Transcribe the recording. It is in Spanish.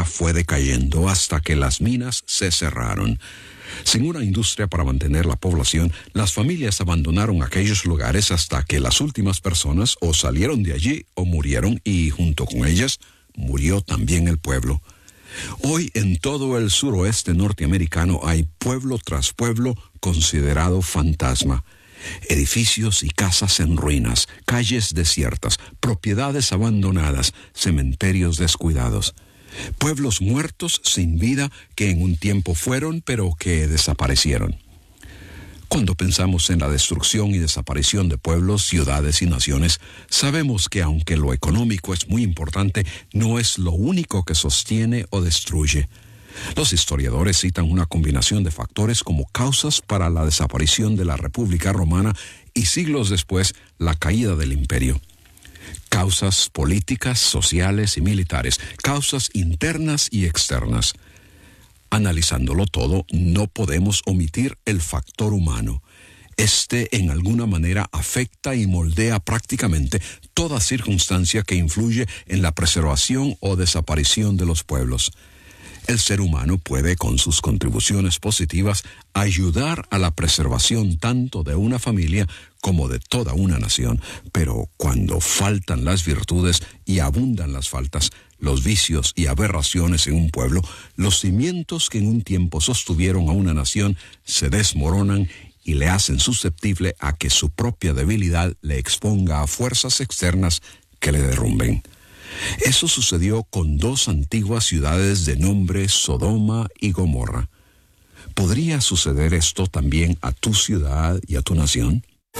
época fue decayendo hasta que las minas se cerraron. Sin una industria para mantener la población, las familias abandonaron aquellos lugares hasta que las últimas personas o salieron de allí o murieron y junto con ellas murió también el pueblo. Hoy en todo el suroeste norteamericano hay pueblo tras pueblo considerado fantasma. Edificios y casas en ruinas, calles desiertas, propiedades abandonadas, cementerios descuidados. Pueblos muertos sin vida que en un tiempo fueron, pero que desaparecieron. Cuando pensamos en la destrucción y desaparición de pueblos, ciudades y naciones, sabemos que aunque lo económico es muy importante, no es lo único que sostiene o destruye. Los historiadores citan una combinación de factores como causas para la desaparición de la República Romana y siglos después la caída del imperio. Causas políticas, sociales y militares, causas internas y externas. Analizándolo todo, no podemos omitir el factor humano. Este, en alguna manera, afecta y moldea prácticamente toda circunstancia que influye en la preservación o desaparición de los pueblos. El ser humano puede, con sus contribuciones positivas, ayudar a la preservación tanto de una familia como de toda una nación, pero cuando faltan las virtudes y abundan las faltas, los vicios y aberraciones en un pueblo, los cimientos que en un tiempo sostuvieron a una nación se desmoronan y le hacen susceptible a que su propia debilidad le exponga a fuerzas externas que le derrumben. Eso sucedió con dos antiguas ciudades de nombre Sodoma y Gomorra. ¿Podría suceder esto también a tu ciudad y a tu nación?